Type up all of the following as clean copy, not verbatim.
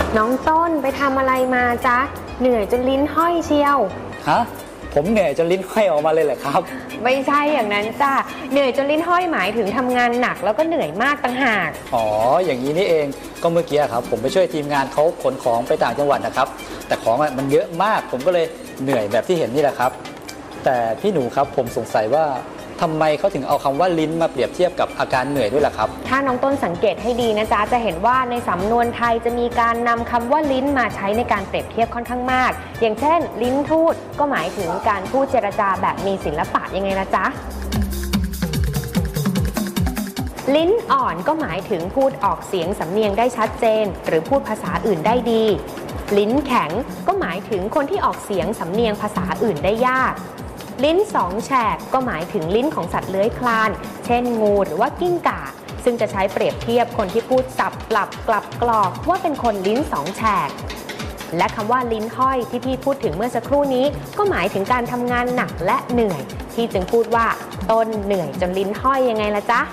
น้องต้นไปทำอะไรมาจ๊ะเหนื่อยจนลิ้นห้อยเชียวฮะผมเหนื่อยจนลิ้นห้อยออกมาเลยเหรอครับไม่ใช่อย่างนั้นจ้ะเหนื่อยจนลิ้นห้อยหมายถึงทำงานหนักแล้วก็เหนื่อยมากต่างหากอ๋ออย่างนี้นี่เองก็เมื่อกี้ครับผมไปช่วยทีมงานเขาขนของไปต่างจังหวัดนะครับแต่ของมันเยอะมากผมก็เลยเหนื่อยแบบที่เห็นนี่แหละครับแต่พี่หนูครับผมสงสัยว่าทำไมเขาถึงเอาคำว่าลิ้นมาเปรียบเทียบกับอาการเหนื่อยด้วยล่ะครับถ้าน้องต้นสังเกตให้ดีนะจ๊ะจะเห็นว่าในสำนวนไทยจะมีการนำคำว่าลิ้นมาใช้ในการเปรียบเทียบค่อนข้างมากอย่างเช่นลิ้นทูตก็หมายถึงการพูดเจรจาแบบมีศิลปะยังไงล่ะจ๊ะลิ้นอ่อนก็หมายถึงพูดออกเสียงสำเนียงได้ชัดเจนหรือพูดภาษาอื่นได้ดีลิ้นแข็งก็หมายถึงคนที่ออกเสียงสำเนียงภาษาอื่นได้ยากลิ้นสองแฉกก็หมายถึงลิ้นของสัตว์เลื้อยคลานเช่นงูหรือว่ากิ้งก่าซึ่งจะใช้เปรียบเทียบคนที่พูดสับปรับกลับกรอกว่าเป็นคนลิ้นสองแฉกและคำว่าลิ้นห้อยที่พี่พูดถึงเมื่อสักครู่นี้ก็หมายถึงการทำงานหนักและเหนื่อยที่จึงพูดว่าต้นเหนื่อยจนลิ้นห้อยยังไงล่ะจ๊ะ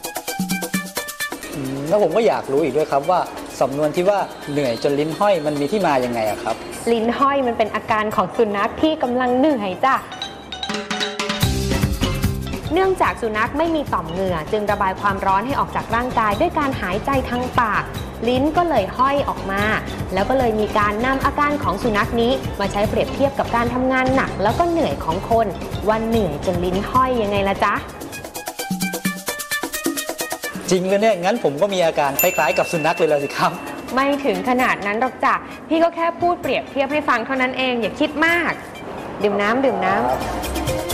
แล้วผมก็อยากรู้อีกด้วยครับว่าสำนวนที่ว่าเหนื่อยจนลิ้นห้อยมันมีที่มายังไงอะครับลิ้นห้อยมันเป็นอาการของสุนัขที่กำลังเหนื่อยจ้ะเนื่องจากสุนัขไม่มีต่อมเหงื่อจึงระบายความร้อนให้ออกจากร่างกายด้วยการหายใจทางปากลิ้นก็เลยห้อยออกมาแล้วก็เลยมีการนำอาการของสุนัขนี้มาใช้เปรียบเทียบกับการทำงานหนักแล้วก็เหนื่อยของคนว่าเหนื่อยจนลิ้นห้อยยังไงล่ะจ๊ะจริงเลยเนี่ยงั้นผมก็มีอาการคล้ายๆกับสุนัขเลยละสิครับไม่ถึงขนาดนั้นหรอกจ้ะพี่ก็แค่พูดเปรียบเทียบให้ฟังเท่านั้นเองอย่าคิดมากดื่มน้ำ